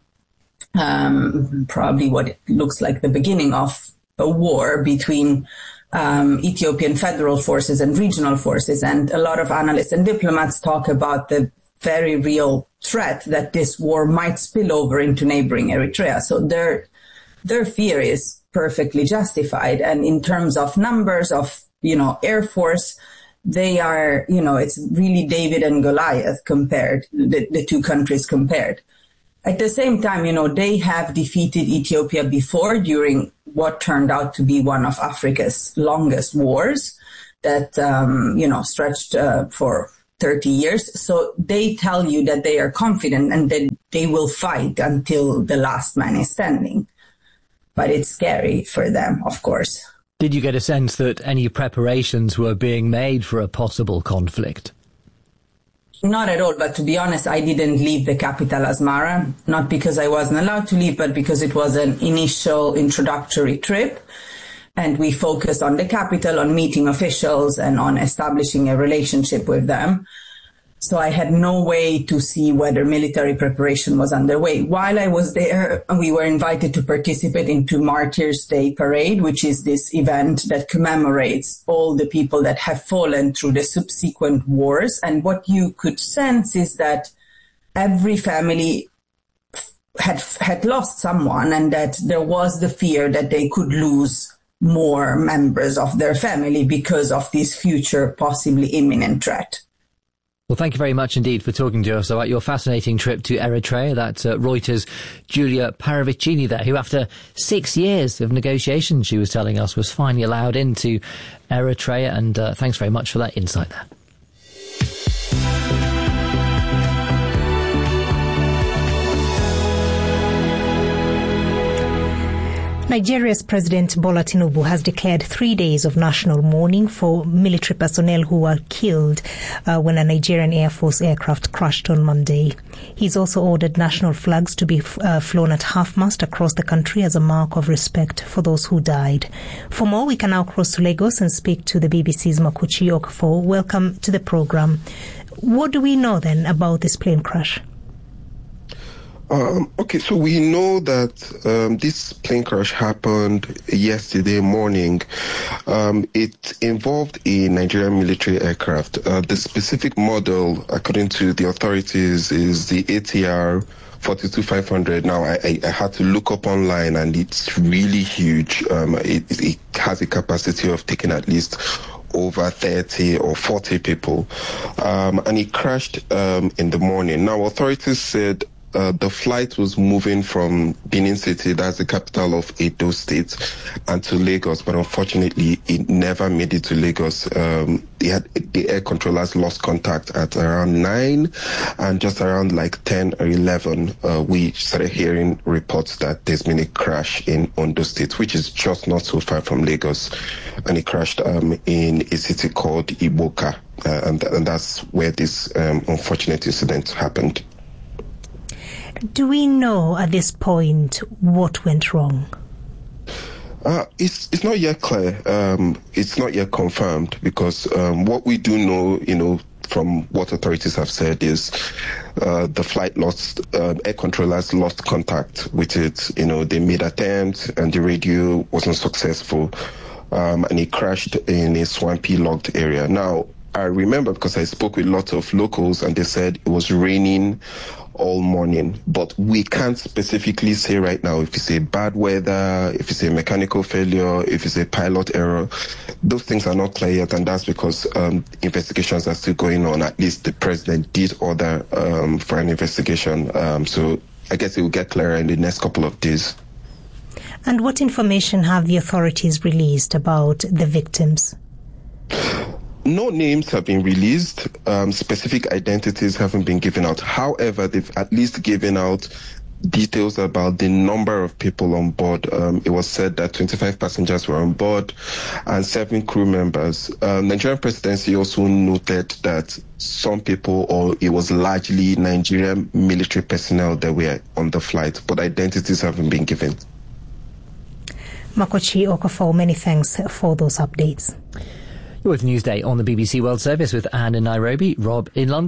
um, probably what it looks like the beginning of a war between um, Ethiopian federal forces and regional forces. And a lot of analysts and diplomats talk about the very real threat that this war might spill over into neighboring Eritrea. So there their fear is perfectly justified. And in terms of numbers of, you know, Air Force, they are, you know, it's really David and Goliath compared, the, the two countries compared. At the same time, you know, they have defeated Ethiopia before during what turned out to be one of Africa's longest wars that, um, you know, stretched uh, for thirty years. So they tell you that they are confident and that they will fight until the last man is standing. But it's scary for them, of course. Did you get a sense that any preparations were being made for a possible conflict? Not at all, but to be honest, I didn't leave the capital, Asmara, not because I wasn't allowed to leave, but because it was an initial introductory trip. And we focused on the capital, on meeting officials, and on establishing a relationship with them. So I had no way to see whether military preparation was underway. While I was there, we were invited to participate into Martyrs' Day Parade, which is this event that commemorates all the people that have fallen through the subsequent wars. And what you could sense is that every family had had lost someone, and that there was the fear that they could lose more members of their family because of this future, possibly imminent threat. Well, thank you very much indeed for talking to us about your fascinating trip to Eritrea. That's uh, Reuters' Julia Paravicini there, who after six years of negotiations, she was telling us, was finally allowed into Eritrea. And uh, thanks very much for that insight there. Nigeria's President Bola Tinubu has declared three days of national mourning for military personnel who were killed uh, when a Nigerian Air Force aircraft crashed on Monday. He's also ordered national flags to be uh, flown at half-mast across the country as a mark of respect for those who died. For more, we can now cross to Lagos and speak to the B B C's Makuchi Okafor. Welcome to the program. What do we know then about this plane crash? Um, okay, so we know that um, this plane crash happened yesterday morning. Um, it involved a Nigerian military aircraft. Uh, the specific model, according to the authorities, is the A T R forty-two five hundred. Now, I, I, I had to look up online, and it's really huge. Um, it, it has a capacity of taking at least over thirty or forty people. Um, and it crashed um, in the morning. Now, authorities said Uh, the flight was moving from Benin City, that's the capital of Edo State, and to Lagos, but unfortunately it never made it to Lagos. Um, they had, the air controllers lost contact at around nine, and just around like ten or eleven, uh, we started hearing reports that there's been a crash in Ondo State, which is just not so far from Lagos, and it crashed um, in a city called Iboka, uh, and, and that's where this um, unfortunate incident happened. Do we know at this point what went wrong? Uh, it's it's not yet clear. Um, it's not yet confirmed, because um, what we do know, you know, from what authorities have said is uh, the flight lost, uh, air controllers lost contact with it. You know, they made attempts and the radio wasn't successful, um, and it crashed in a swampy, locked area. Now, I remember because I spoke with lots of locals, and they said it was raining all morning, but we can't specifically say right now if it's a bad weather, if it's a mechanical failure, if it's a pilot error. Those things are not clear yet, and that's because um, investigations are still going on. At least the president did order um, for an investigation, um, so I guess it will get clearer in the next couple of days. And what information have the authorities released about the victims? No names have been released. Um, specific identities haven't been given out. However, they've at least given out details about the number of people on board. Um, it was said that twenty-five passengers were on board and seven crew members. Um, Nigerian presidency also noted that some people, or it was largely Nigerian military personnel that were on the flight, but identities haven't been given. Makochi Okafor, many thanks for those updates. You're with Newsday on the B B C World Service with Anne in Nairobi, Rob in London.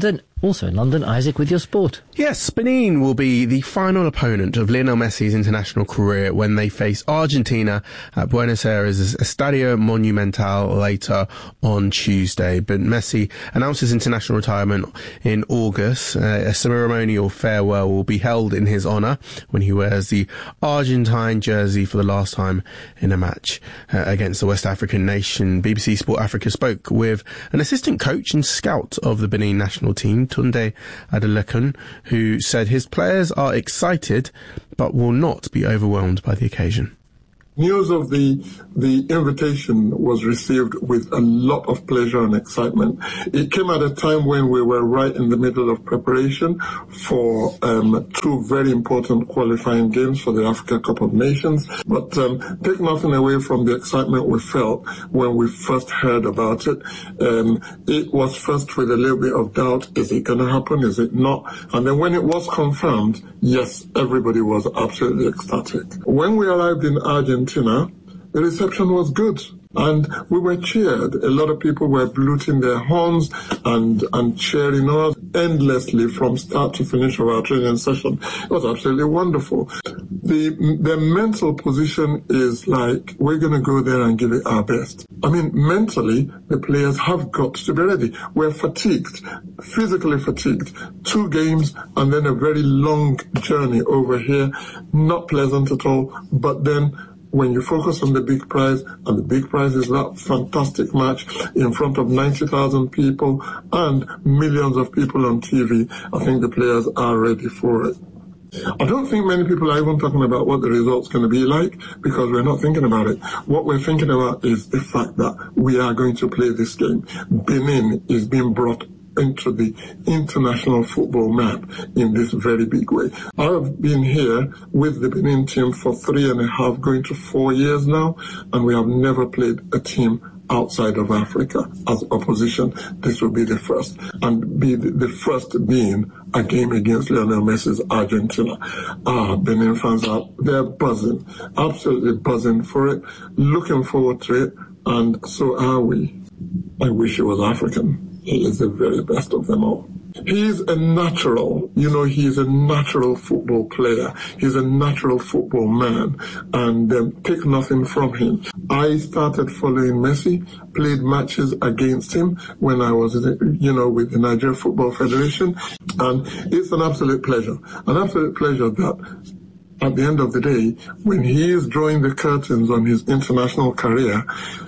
Also in London, Isaac, with your sport. Yes, Benin will be the final opponent of Lionel Messi's international career when they face Argentina at Buenos Aires' Estadio Monumental later on Tuesday. But Messi announced his international retirement in August. Uh, a ceremonial farewell will be held in his honour when he wears the Argentine jersey for the last time in a match uh, against the West African nation. B B C Sport Africa spoke with an assistant coach and scout of the Benin national team, Tunde Adelekun, who said his players are excited but will not be overwhelmed by the occasion. News of the the invitation was received with a lot of pleasure and excitement. It came at a time when we were right in the middle of preparation for um, two very important qualifying games for the Africa Cup of Nations. But um, take nothing away from the excitement we felt when we first heard about it. Um, it was first with a little bit of doubt. Is it going to happen? Is it not? And then when it was confirmed, yes, everybody was absolutely ecstatic. When we arrived in Argentina, the reception was good and we were cheered. A lot of people were bluting their horns and, and cheering us endlessly from start to finish of our training session. It was absolutely wonderful. The, the mental position is like, we're going to go there and give it our best. I mean, mentally, the players have got to be ready. We're fatigued, physically fatigued. Two games and then a very long journey over here. Not pleasant at all, but then when you focus on the big prize, and the big prize is that fantastic match in front of ninety thousand people and millions of people on T V, I think the players are ready for it. I don't think many people are even talking about what the result's going to be like because we're not thinking about it. What we're thinking about is the fact that we are going to play this game. Benin is being brought into the international football map in this very big way. I've been here with the Benin team for three and a half, going to four years now, and we have never played a team outside of Africa as opposition. This will be the first, and be the, the first being a game against Lionel Messi's Argentina. Ah, Benin fans are, they're buzzing, absolutely buzzing for it, looking forward to it, and so are we. I wish he was African. He is the very best of them all. He's a natural, you know, he's a natural football player. He's a natural football man, and um, take nothing from him. I started following Messi, played matches against him when I was, you know, with the Nigeria Football Federation, and it's an absolute pleasure, an absolute pleasure that at the end of the day, when he is drawing the curtains on his international career,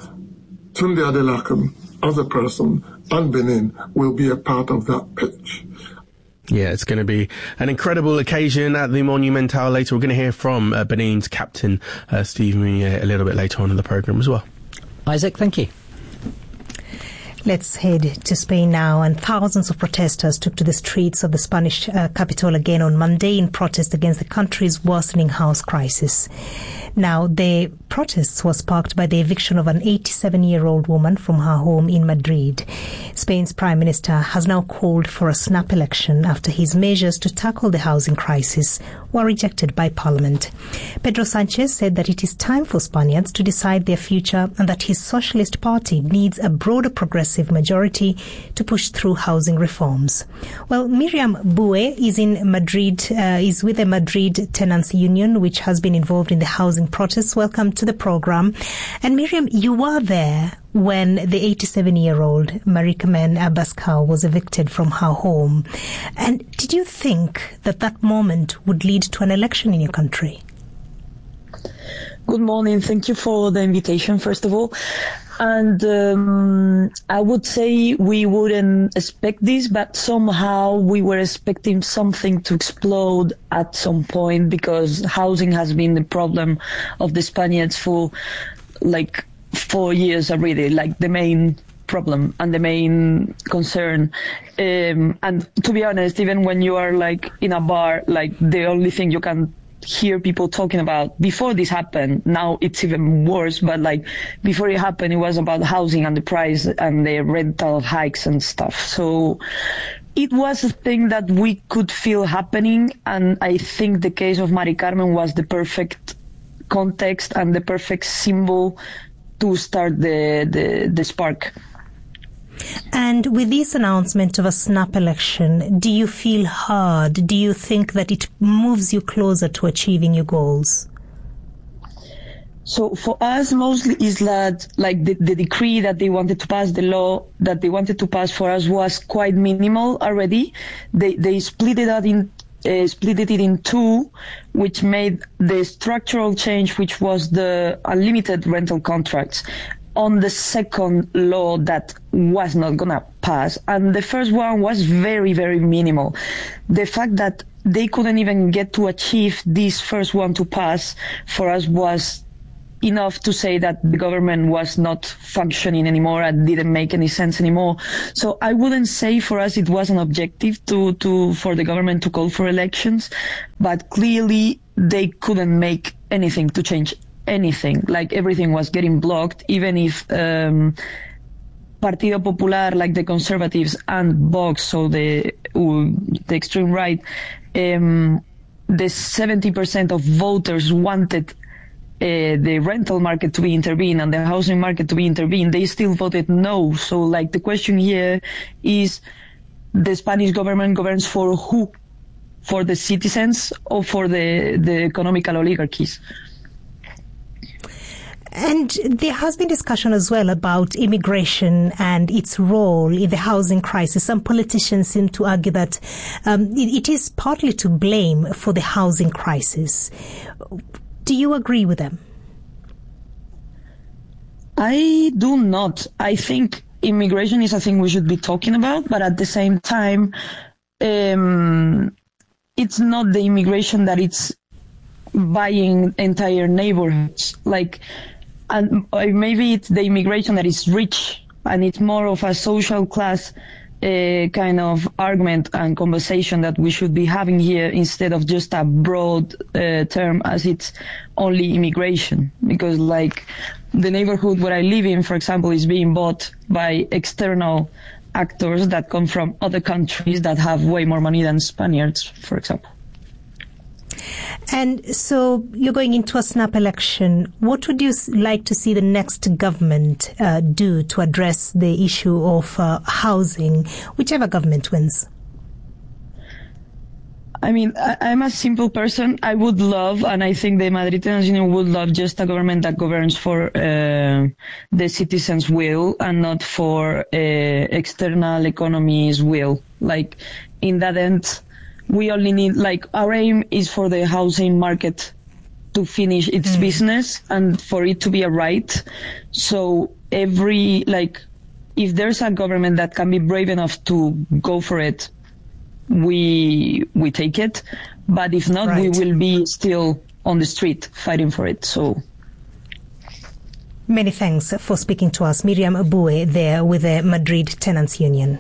Tunde Adelakun, as a person, and Benin will be a part of that pitch. Yeah, it's going to be an incredible occasion at the Monumental later. We're going to hear from uh, Benin's captain, uh, Steve Mounier, a little bit later on in the programme as well. Isaac, thank you. Let's head to Spain now, and thousands of protesters took to the streets of the Spanish uh, capital again on Monday in protest against the country's worsening house crisis. Now, the protests were sparked by the eviction of an eighty-seven-year-old woman from her home in Madrid. Spain's Prime Minister has now called for a snap election after his measures to tackle the housing crisis were rejected by Parliament. Pedro Sanchez said that it is time for Spaniards to decide their future and that his Socialist Party needs a broader progressive majority to push through housing reforms. Well, Miriam Bue is in Madrid, uh, is with the Madrid Tenants Union, which has been involved in the housing protests. Welcome to the program. And Miriam, you were there when the eighty-seven-year-old Marie Carmen Abascal was evicted from her home. And did you think that that moment would lead to an election in your country? Good morning. Thank you for the invitation, first of all. And um, I would say we wouldn't expect this, but somehow we were expecting something to explode at some point because housing has been the problem of the Spaniards for like four years already, like the main problem and the main concern. Um, and to be honest, even when you are like in a bar, like the only thing you can hear people talking about before this happened, now it's even worse, but like before it happened, it was about housing and the price and the rental hikes and stuff. So it was a thing that we could feel happening, and I think the case of Mari Carmen was the perfect context and the perfect symbol to start the, the, the spark. And with this announcement of a snap election, do you feel hard? Do you think that it moves you closer to achieving your goals? So for us, mostly is that like the, the decree that they wanted to pass, the law that they wanted to pass for us was quite minimal already. They they split it out in uh, split it in two, which made the structural change, which was the unlimited rental contracts, on the second law that was not gonna pass, and the first one was very very minimal. The fact that they couldn't even get to achieve this first one to pass for us was enough to say that the government was not functioning anymore and didn't make any sense anymore. So I wouldn't say for us it was an objective to, to for the government to call for elections, but clearly they couldn't make anything to change anything. Like everything was getting blocked, even if um, Partido Popular, like the Conservatives, and Vox, so the uh, the extreme right, um, the seventy percent of voters wanted Uh, the rental market to be intervened and the housing market to be intervened, they still voted no. So like the question here is, the Spanish government governs for who? For the citizens or for the, the economical oligarchies? And there has been discussion as well about immigration and its role in the housing crisis. Some politicians seem to argue that um, it, it is partly to blame for the housing crisis. Do you agree with them? I do not. I think immigration is a thing we should be talking about, but at the same time, um, it's not the immigration that it's buying entire neighborhoods. Like, and maybe it's the immigration that is rich, and it's more of a social class a kind of argument and conversation that we should be having here, instead of just a broad uh, term as it's only immigration. Because like the neighborhood where I live in, for example, is being bought by external actors that come from other countries that have way more money than Spaniards, for example. And so you're going into a snap election. What would you like to see the next government uh, do to address the issue of uh, housing, whichever government wins? I mean, I, I'm a simple person. I would love, and I think the Madrid Union would love, just a government that governs for uh, the citizens' will and not for uh, external economy's will. Like, in that end, we only need, like, our aim is for the housing market to finish its mm. business and for it to be a right. So every, like, if there's a government that can be brave enough to go for it, we we take it. But if not, right. we will be still on the street fighting for it. So many thanks for speaking to us. Miriam Abue there with the Madrid Tenants Union.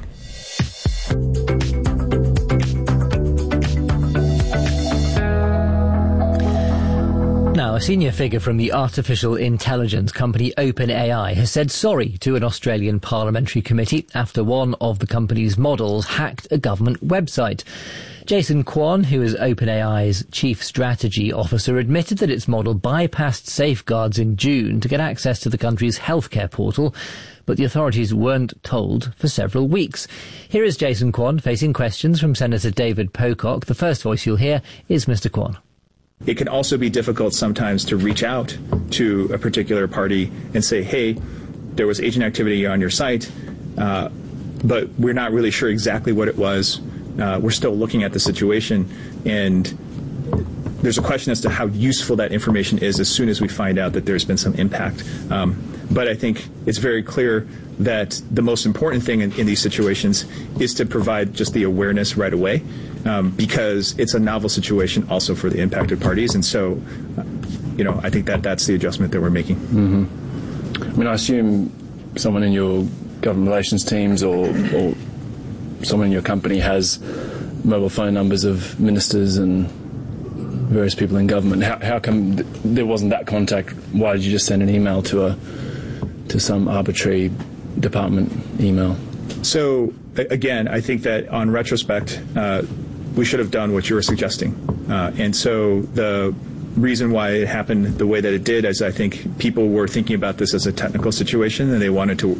Now, a senior figure from the artificial intelligence company OpenAI has said sorry to an Australian parliamentary committee after one of the company's models hacked a government website. Jason Kwon, who is OpenAI's chief strategy officer, admitted that its model bypassed safeguards in June to get access to the country's healthcare portal, but the authorities weren't told for several weeks. Here is Jason Kwon facing questions from Senator David Pocock. The first voice you'll hear is Mister Kwon. It can also be difficult sometimes to reach out to a particular party and say, hey, there was agent activity on your site, uh, but we're not really sure exactly what it was. Uh, we're still looking at the situation, and there's a question as to how useful that information is as soon as we find out that there's been some impact. Um, but I think it's very clear that the most important thing in, in these situations is to provide just the awareness right away, um, because it's a novel situation also for the impacted parties. And so, uh, you know, I think that that's the adjustment that we're making. Mm-hmm. I mean, I assume someone in your government relations teams or, or someone in your company has mobile phone numbers of ministers and various people in government. How, how come th- there wasn't that contact? Why did you just send an email to a to some arbitrary department email? So, again, I think that on retrospect, uh, we should have done what you were suggesting. Uh, and so the reason why it happened the way that it did is I think people were thinking about this as a technical situation, and they wanted to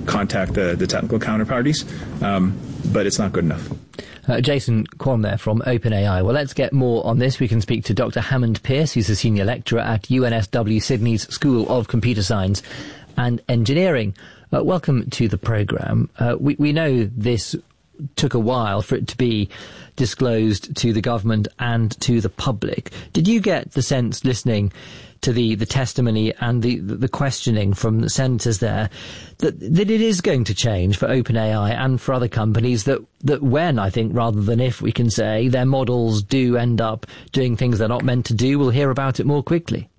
contact the, the technical counterparties, um, but it's not good enough. Uh, Jason Kwon there from OpenAI. Well, let's get more on this. We can speak to Doctor Hammond Pearce, who's a senior lecturer at U N S W Sydney's School of Computer Science and Engineering. Uh, welcome to the programme. Uh, we, we know this took a while for it to be disclosed to the government and to the public. Did you get the sense, listening to the, the testimony and the, the questioning from the senators there, that, that it is going to change for OpenAI and for other companies, that, that when, I think, rather than if, we can say, their models do end up doing things they're not meant to do, we'll hear about it more quickly?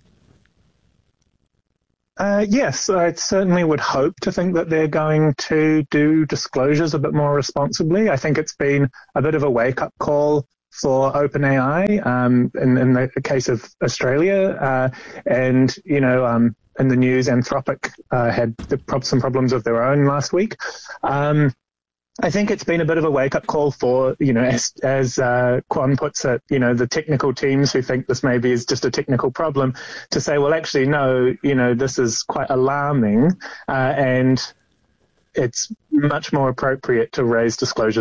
Uh, yes, I certainly would hope to think that they're going to do disclosures a bit more responsibly. I think it's been a bit of a wake-up call for OpenAI um, in, in the case of Australia. Uh, and, you know, um, in the news, Anthropic uh, had the, some problems of their own last week. Um, I think it's been a bit of a wake-up call for, you know, as, as uh, Kwon puts it, you know, the technical teams who think this maybe is just a technical problem, to say, well, actually, no, you know, this is quite alarming, uh, and it's much more appropriate to raise disclosures